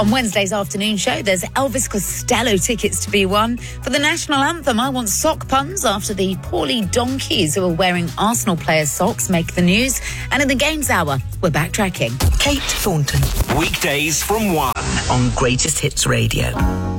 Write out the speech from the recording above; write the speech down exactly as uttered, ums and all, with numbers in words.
On Wednesday's afternoon show, there's Elvis Costello tickets to be won. For the national anthem, I want sock puns after the poorly donkeys who are wearing Arsenal players' socks make the news. And in the Games Hour, we're backtracking. Kate Thornton. Weekdays from one on Greatest Hits Radio.